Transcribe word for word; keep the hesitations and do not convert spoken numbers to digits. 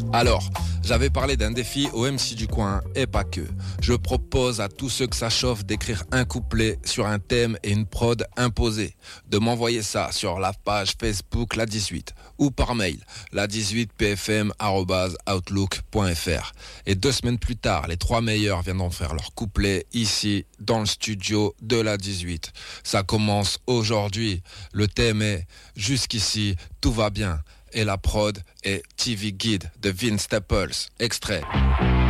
Alors, j'avais parlé d'un défi au M C du coin et pas que. Je propose à tous ceux que ça chauffe d'écrire un couplet sur un thème et une prod imposée, de m'envoyer ça sur la page Facebook La dix-huit ou par mail la dix-huit p f m arobase outlook point f r. Et deux semaines plus tard, les trois meilleurs viendront faire leur couplet ici dans le studio de La dix-huit. Ça commence aujourd'hui. Le thème est « Jusqu'ici, tout va bien ». Et la prod est T V Guide de Vince Staples. Extrait.